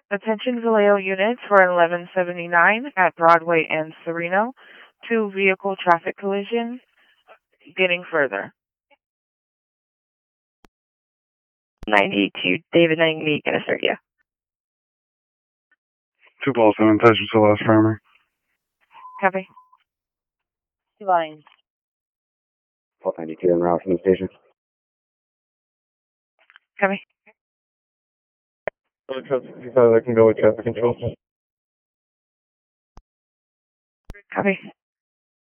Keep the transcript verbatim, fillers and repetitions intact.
Attention Vallejo units for eleven seventy-nine at Broadway and Sereno. Two vehicle traffic collision. Getting further. ninety-two, David ninety, gonna start you. Two balls and touch with the last primary. Copy. Two lines. twelve ninety-two en route from the station. Copy. I can go with traffic control. Copy.